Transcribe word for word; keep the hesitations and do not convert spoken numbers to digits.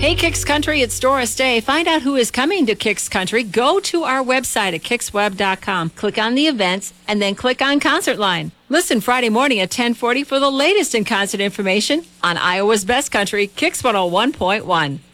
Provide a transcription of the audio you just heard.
Hey, Kicks Country, it's Doris Day. Find out who is coming to Kicks Country. Go to our website at kicks web dot com. Click on the events and then click on Concert Line. Listen Friday morning at ten forty for the latest in concert information on Iowa's Best Country, Kicks one oh one point one.